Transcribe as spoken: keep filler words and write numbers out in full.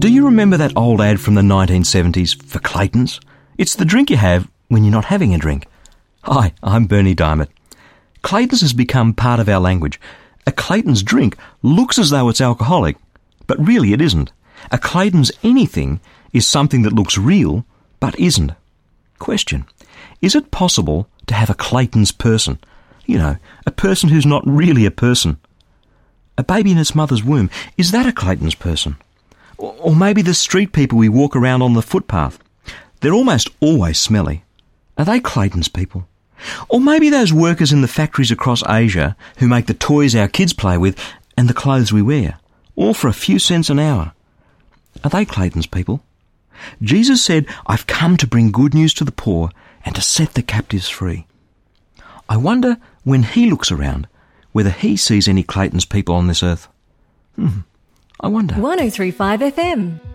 Do you remember that old ad from the nineteen seventies for Clayton's? It's the drink you have when you're not having a drink. Hi, I'm Bernie Diamond. Clayton's has become part of our language. A Clayton's drink looks as though it's alcoholic, but really it isn't. A Clayton's anything is something that looks real, but isn't. Question: is it possible to have a Clayton's person? You know, a person who's not really a person. A baby in its mother's womb, is that a Clayton's person? Or, or maybe the street people we walk around on the footpath. They're almost always smelly. Are they Clayton's people? Or maybe those workers in the factories across Asia who make the toys our kids play with and the clothes we wear, all for a few cents an hour. Are they Clayton's people? Jesus said, "I've come to bring good news to the poor and to set the captives free." I wonder, when he looks around, whether he sees any Clayton's people on this earth. Hmm, I wonder. one oh three point five F M